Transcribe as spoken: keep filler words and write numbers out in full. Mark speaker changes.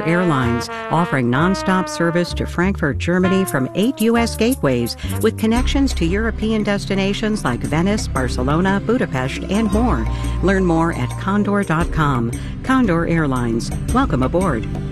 Speaker 1: Airlines, offering nonstop service to Frankfurt, Germany from eight U S gateways with connections to European destinations like Venice, Barcelona, Budapest, and more. Learn more at condor dot com. Condor Airlines. Welcome aboard.